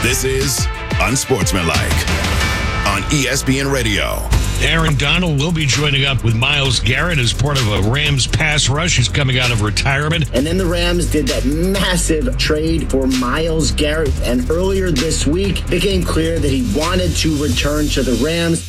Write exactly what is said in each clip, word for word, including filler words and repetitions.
This is Unsportsmanlike on E S P N Radio. Aaron Donald will be joining up with Myles Garrett as part of a Rams pass rush. He's coming out of retirement. And then the Rams did that massive trade for Myles Garrett. And earlier this week, it became clear that he wanted to return to the Rams.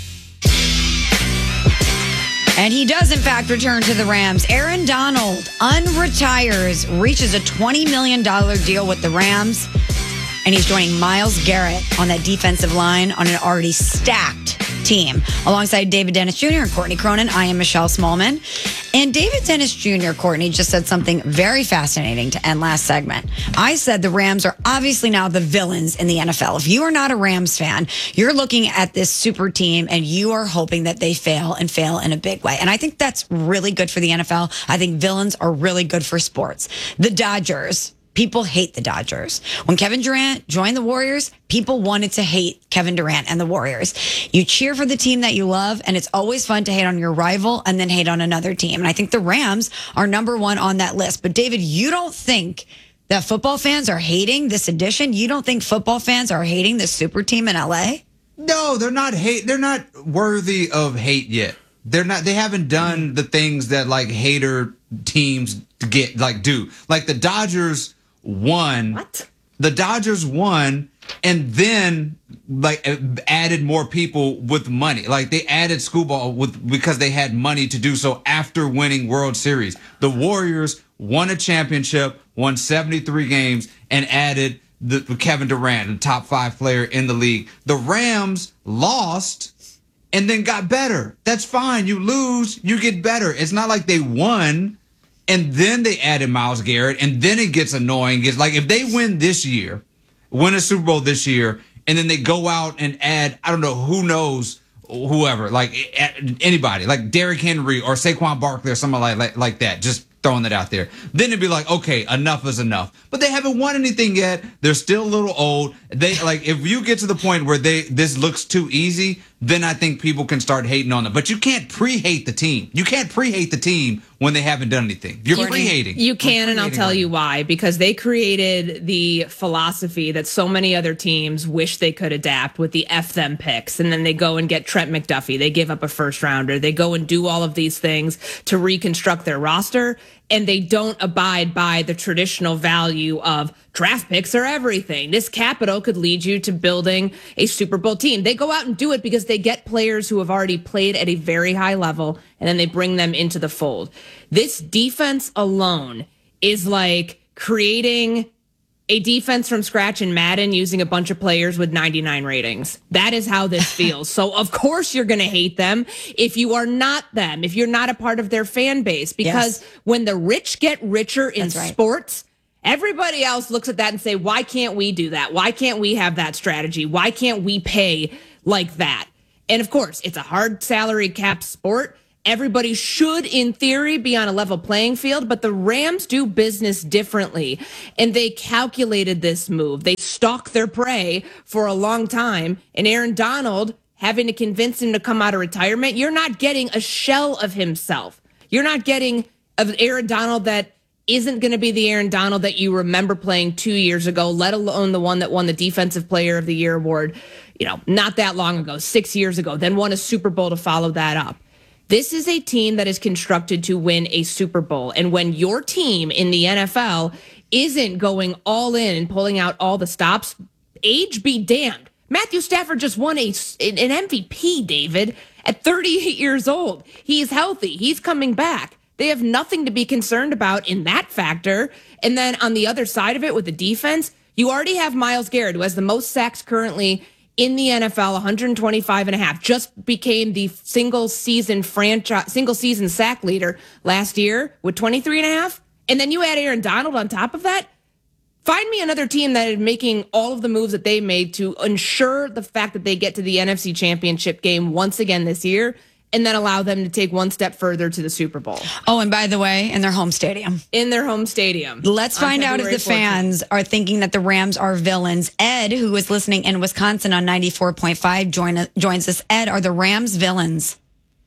And he does, in fact, return to the Rams. Aaron Donald unretires, reaches a twenty million dollars deal with the Rams, and he's joining Myles Garrett on that defensive line on an already stacked team. Alongside David Dennis Junior and Courtney Cronin, I am Michelle Smallman. And David Dennis Junior, Courtney, just said something very fascinating to end last segment. I said the Rams are obviously now the villains in the N F L. If you are not a Rams fan, you're looking at this super team and you are hoping that they fail and fail in a big way. And I think that's really good for the N F L. I think villains are really good for sports. The Dodgers. People hate the Dodgers. When Kevin Durant joined the Warriors, people wanted to hate Kevin Durant and the Warriors. You cheer for the team that you love, and it's always fun to hate on your rival and then hate on another team. And I think the Rams are number one on that list. But David, you don't think that football fans are hating this addition? You don't think football fans are hating this super team in L A? No, they're not hate. They're not worthy of hate yet. They're not. They haven't done the things that like hater teams get like do. Like the Dodgers won. What? The Dodgers won, and then like added more people with money. Like they added Screwball with because they had money to do so after winning World Series. The Warriors won a championship, won seventy-three games, and added the Kevin Durant, the top five player in the league. The Rams lost and then got better. That's fine. You lose, you get better. It's not like they won and then they added Myles Garrett, and then it gets annoying. It's like if they win this year, win a Super Bowl this year, and then they go out and add, I don't know, who knows, whoever, like anybody, like Derrick Henry or Saquon Barkley or something like, like, like that, just throwing that out there. Then it'd be like, okay, enough is enough. But they haven't won anything yet. They're still a little old. They like if you get to the point where they this looks too easy, then I think people can start hating on them. But you can't pre-hate the team. You can't pre-hate the team when they haven't done anything. You're you, pre-hating. You can, and I'll tell right you now. why. Because they created the philosophy that so many other teams wish they could adapt with the F them picks. And then they go and get Trent McDuffie. They give up a first rounder. They go and do all of these things to reconstruct their roster. And they don't abide by the traditional value of draft picks are everything. This capital could lead you to building a Super Bowl team. They go out and do it because they get players who have already played at a very high level, and then they bring them into the fold. This defense alone is like creating a defense from scratch in Madden using a bunch of players with ninety-nine ratings. That is how this feels. So of course you're going to hate them if you are not them, if you're not a part of their fan base, because yes. when the rich get richer in right. sports, everybody else looks at that and say, why can't we do that? Why can't we have that strategy? Why can't we pay like that? And of course, it's a hard salary cap sport. Everybody should, in theory, be on a level playing field, but the Rams do business differently, and they calculated this move. They stalked their prey for a long time, and Aaron Donald, having to convince him to come out of retirement, you're not getting a shell of himself. You're not getting of Aaron Donald that isn't going to be the Aaron Donald that you remember playing two years ago, let alone the one that won the Defensive Player of the Year award, you know, not that long ago, six years ago, then won a Super Bowl to follow that up. This is a team that is constructed to win a Super Bowl. And when your team in the N F L isn't going all in and pulling out all the stops, age be damned. Matthew Stafford just won a, an M V P, David, at thirty-eight years old. He's healthy. He's coming back. They have nothing to be concerned about in that factor. And then on the other side of it with the defense, you already have Myles Garrett, who has the most sacks currently in the N F L, one hundred twenty-five and a half, just became the single season franchise, single season sack leader last year with twenty-three and a half. And then you add Aaron Donald on top of that. Find me another team that is making all of the moves that they made to ensure the fact that they get to the N F C Championship game once again this year, and then allow them to take one step further to the Super Bowl. Oh, and by the way, in their home stadium. In their home stadium. Let's find out if the fans are thinking that the Rams are villains. Ed, who is listening in Wisconsin on ninety-four point five, join, joins us. Ed, are the Rams villains?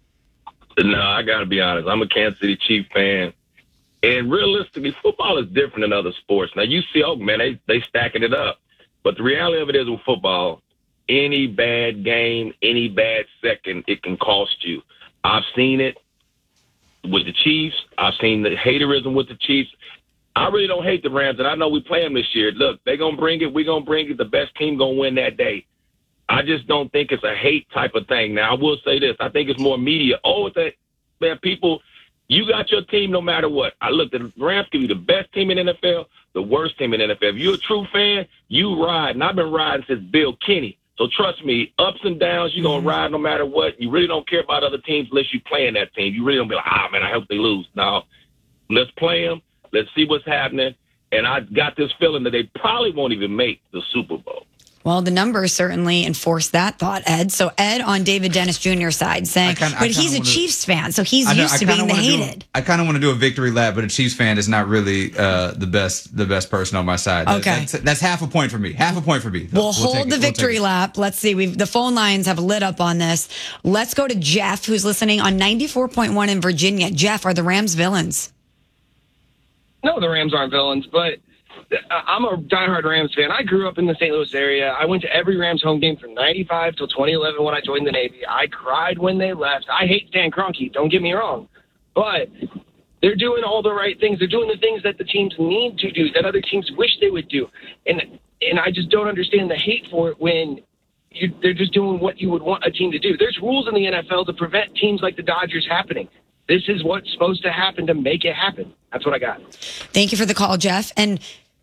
No, I got to be honest. I'm a Kansas City Chiefs fan. And realistically, football is different than other sports. Now, you see, oh, man, they they stacking it up. But the reality of it is with football, any bad game, any bad second, it can cost you. I've seen it with the Chiefs. I've seen the haterism with the Chiefs. I really don't hate the Rams, and I know we play them this year. Look, they're going to bring it. We're going to bring it. The best team going to win that day. I just don't think it's a hate type of thing. Now, I will say this. I think it's more media. Oh, it's that, man, people, you got your team no matter what. I look, the Rams can be the best team in the N F L, the worst team in the N F L. If you're a true fan, you ride. And I've been riding since Bill Kenny. So trust me, ups and downs, you're going to ride no matter what. You really don't care about other teams unless you play in that team. You really don't be like, ah, man, I hope they lose. No, let's play them. Let's see what's happening. And I got this feeling that they probably won't even make the Super Bowl. Well, the numbers certainly enforce that thought, Ed. So Ed on David Dennis Junior's side saying, kinda, but he's a wanna, Chiefs fan, so he's know, used to being the hated. Do, I kind of want to do a victory lap, but a Chiefs fan is not really uh, the best the best person on my side. Okay. That, that's, that's half a point for me. Half a point for me. We'll, we'll hold the we'll victory lap. Let's see. We've the phone lines have lit up on this. Let's go to Jeff, who's listening on ninety-four point one in Virginia. Jeff, are the Rams villains? No, the Rams aren't villains, but I'm a diehard Rams fan. I grew up in the Saint Louis area. I went to every Rams home game from ninety-five till twenty eleven when I joined the Navy. I cried when they left. I hate Stan Kroenke, don't get me wrong. But they're doing all the right things. They're doing the things that the teams need to do, that other teams wish they would do. And and I just don't understand the hate for it when you, they're just doing what you would want a team to do. There's rules in the N F L to prevent teams like the Dodgers happening. This is what's supposed to happen to make it happen. That's what I got. Thank you for the call, Jeff. And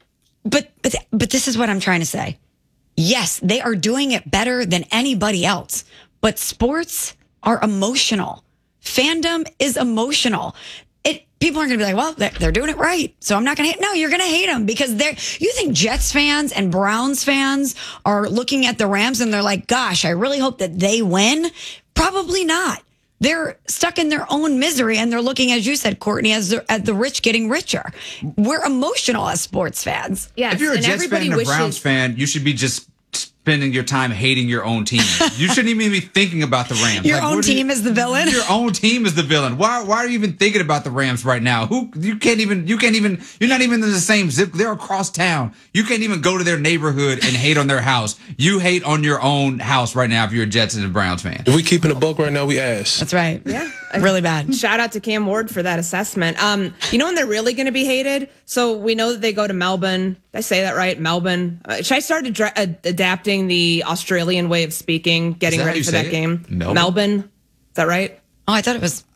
But but but this is what I'm trying to say. Yes, they are doing it better than anybody else. But sports are emotional. Fandom is emotional. It people aren't going to be like, well, they're, they're doing it right, so I'm not going to hate. No, you're going to hate them because they're. You think Jets fans and Browns fans are looking at the Rams and they're like, gosh, I really hope that they win? Probably not. They're stuck in their own misery, and they're looking, as you said, Courtney, as the, at the rich getting richer. We're emotional as sports fans. Yes, if you're a and Jets everybody fan and a wishes- Browns fan, you should be just spending your time hating your own team. You shouldn't even be thinking about the Rams. Your Like, own what do you- team is the villain? Your own team is the villain. Why? Why are you even thinking about the Rams right now? Who? You can't even. You can't even. You're not even in the same zip. They're across town. You can't even go to their neighborhood and hate on their house. You hate on your own house right now if you're a Jets and a Browns fan. If we keeping a buck right now, we ass. That's right. Yeah. Really bad. Shout out to Cam Ward for that assessment. Um, you know when they're really going to be hated? So we know that they go to Melbourne. Did I say that right? Melbourne. Uh, should I start adra- ad- adapting the Australian way of speaking, getting that how ready you for say that it? game? Melbourne? Is that right? Oh, I thought it was.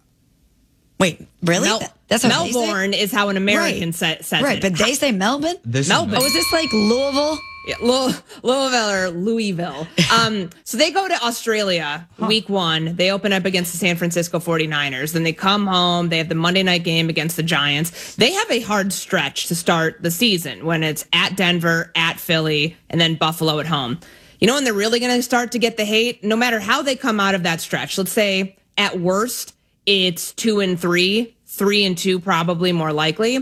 Wait, really? Mel- That's how they say? Melbourne is how an American Right. sa- says Right, it. but they say Melbourne? This is Melbourne. Oh, is this like Louisville? Yeah, Louis- Louisville or Louisville. Um, so they go to Australia week one. They open up against the San Francisco forty-niners. Then they come home. They have the Monday night game against the Giants. They have a hard stretch to start the season when it's at Denver, at Philly, and then Buffalo at home. You know when they're really going to start to get the hate? No matter how they come out of that stretch. Let's say at worst, it's two and three, three and two probably more likely.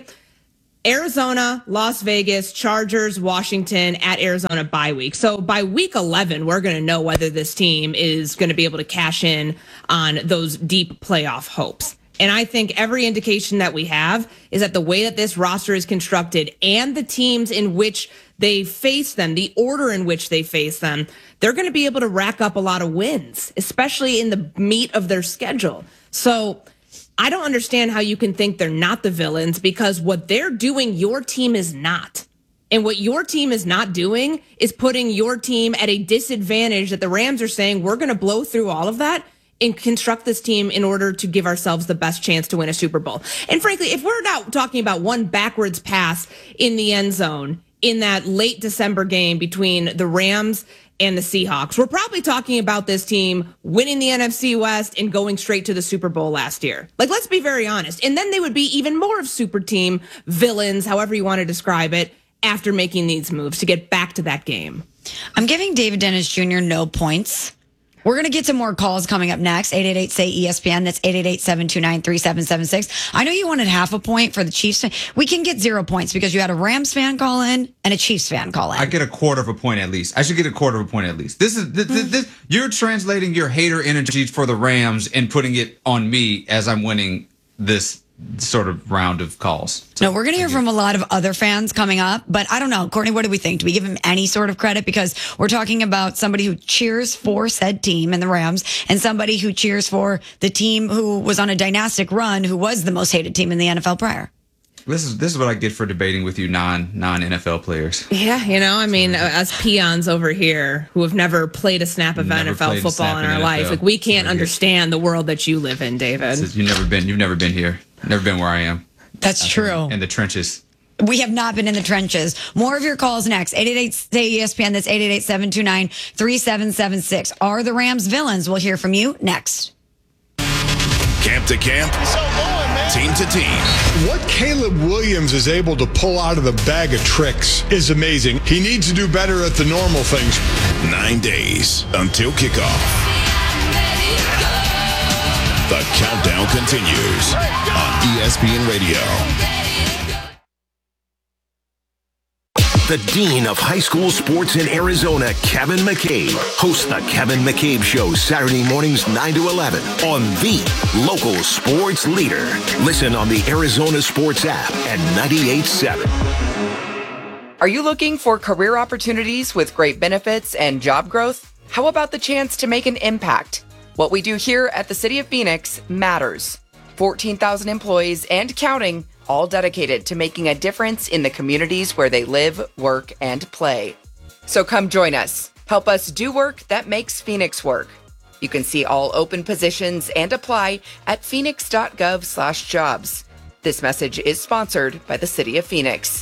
Arizona, Las Vegas, Chargers, Washington at Arizona bye week. So by week eleven, we're going to know whether this team is going to be able to cash in on those deep playoff hopes. And I think every indication that we have is that the way that this roster is constructed and the teams in which they face them, the order in which they face them, they're going to be able to rack up a lot of wins, especially in the meat of their schedule. So I don't understand how you can think they're not the villains because what they're doing, your team is not. And what your team is not doing is putting your team at a disadvantage that the Rams are saying, we're going to blow through all of that and construct this team in order to give ourselves the best chance to win a Super Bowl. And frankly, if we're not talking about one backwards pass in the end zone in that late December game between the Rams and the Seahawks, we're probably talking about this team winning the N F C West and going straight to the Super Bowl last year. Like, let's be very honest. And then they would be even more of super team villains, however you want to describe it, after making these moves to get back to that game. I'm giving David Dennis Junior no points. We're going to get to more calls coming up next. eight eight eight, S A Y, E S P N. That's eight eight eight, seven two nine, three seven seven six. I know you wanted half a point for the Chiefs. We can get zero points because you had a Rams fan call in and a Chiefs fan call in. I get a quarter of a point at least. I should get a quarter of a point at least. This is this, this, this, you're translating your hater energy for the Rams and putting it on me as I'm winning this sort of round of calls. No, we're going to hear from a lot of other fans coming up, but I don't know. Courtney, what do we think? Do we give him any sort of credit? Because we're talking about somebody who cheers for said team in the Rams and somebody who cheers for the team who was on a dynastic run, who was the most hated team in the N F L prior. This is this is what I get for debating with you non non N F L players. Yeah, you know, I mean, us peons over here who have never played a snap of Never N F L played a football snap in in our N F L. life, like we can't Right here. understand the world that you live in, David. Says You've never been. You've never been here. Never been where I am. That's true. In the trenches. We have not been in the trenches. More of your calls next. eight eight eight, S A Y E S P N. That's eight eight eight, seven two nine, three seven seven six. Are the Rams villains? We'll hear from you next. Camp to camp, team to team. What Caleb Williams is able to pull out of the bag of tricks is amazing. He needs to do better at the normal things. Nine days until kickoff. The countdown continues on E S P N Radio. The Dean of High School Sports in Arizona, Kevin McCabe, hosts the Kevin McCabe Show Saturday mornings nine to eleven on the local sports leader. Listen on the Arizona Sports app at ninety-eight point seven. Are you looking for career opportunities with great benefits and job growth? How about the chance to make an impact? What we do here at the City of Phoenix matters. fourteen thousand employees and counting, all dedicated to making a difference in the communities where they live, work, and play. So come join us. Help us do work that makes Phoenix work. You can see all open positions and apply at phoenix.gov slash jobs. This message is sponsored by the City of Phoenix.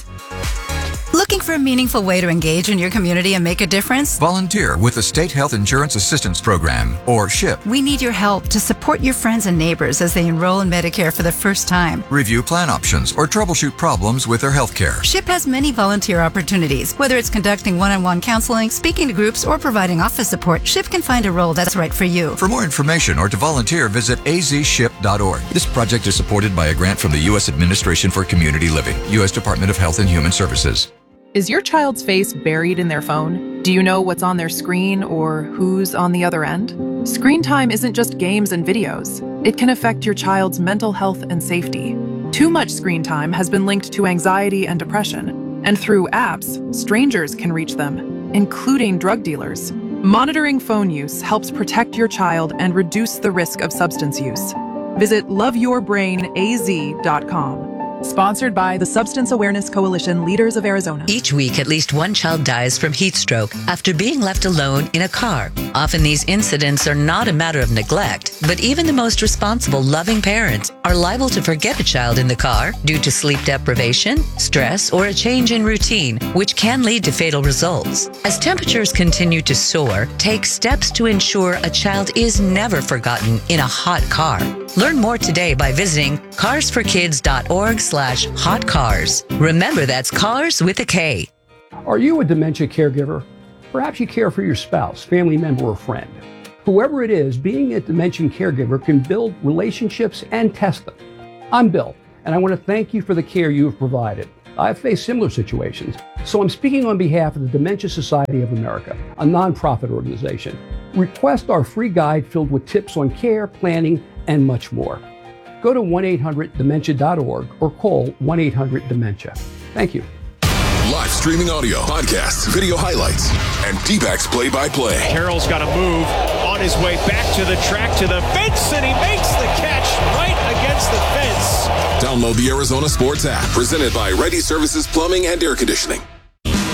Looking for a meaningful way to engage in your community and make a difference? Volunteer with the State Health Insurance Assistance Program, or SHIP. We need your help to support your friends and neighbors as they enroll in Medicare for the first time. Review plan options or troubleshoot problems with their health care. SHIP has many volunteer opportunities. Whether it's conducting one-on-one counseling, speaking to groups, or providing office support, SHIP can find a role that's right for you. For more information or to volunteer, visit a z ship dot org. This project is supported by a grant from the U S Administration for Community Living, U S Department of Health and Human Services. Is your child's face buried in their phone? Do you know what's on their screen or who's on the other end? Screen time isn't just games and videos. It can affect your child's mental health and safety. Too much screen time has been linked to anxiety and depression, and through apps, strangers can reach them, including drug dealers. Monitoring phone use helps protect your child and reduce the risk of substance use. Visit love your brain a z dot com. Sponsored by the Substance Awareness Coalition Leaders of Arizona. Each week, at least one child dies from heat stroke after being left alone in a car. Often these incidents are not a matter of neglect, but even the most responsible, loving parents are liable to forget a child in the car due to sleep deprivation, stress, or a change in routine, which can lead to fatal results. As temperatures continue to soar, take steps to ensure a child is never forgotten in a hot car. Learn more today by visiting cars for kids dot org slash hot cars. Remember, that's cars with a K. Are you a dementia caregiver? Perhaps you care for your spouse, family member, or friend. Whoever it is, being a dementia caregiver can build relationships and test them. I'm Bill, and I want to thank you for the care you have provided. I've faced similar situations, so I'm speaking on behalf of the Dementia Society of America, a nonprofit organization. Request our free guide filled with tips on care, planning, and much more. Go to one eight hundred dementia dot org or call one eight hundred dementia. Thank you. Live streaming audio, podcasts, video highlights, and D-backs play-by-play. Carroll's got to move on his way back to the track, to the fence, and he makes the catch right against the fence. Download the Arizona Sports app, presented by Ready Services Plumbing and Air Conditioning.